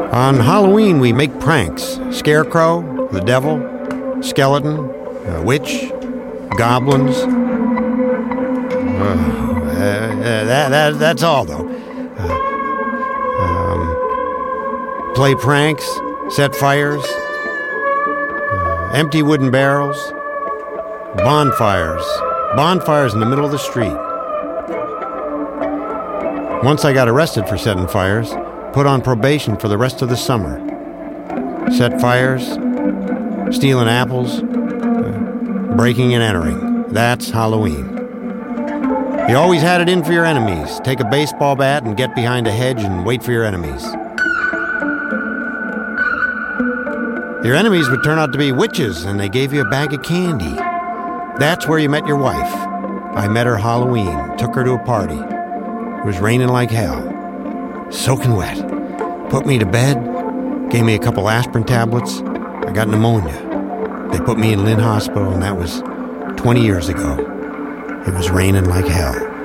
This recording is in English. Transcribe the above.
On Halloween, we make pranks. Scarecrow, the devil, skeleton, a witch, goblins. That's all, though. Play pranks, set fires, empty wooden barrels, bonfires in the middle of the street. Once I got arrested for setting fires, put on probation for the rest of the summer. Set fires, stealing apples, breaking and entering. That's Halloween. You always had it in for your enemies. Take a baseball bat and get behind a hedge and wait for your enemies. Your enemies would turn out to be witches, and they gave you a bag of candy. That's where you met your wife. I met her Halloween, took her to a party. It was raining like hell, soaking wet. Put me to bed, gave me a couple aspirin tablets. I got pneumonia. They put me in Lynn Hospital, and that was 20 years ago. It was raining like hell.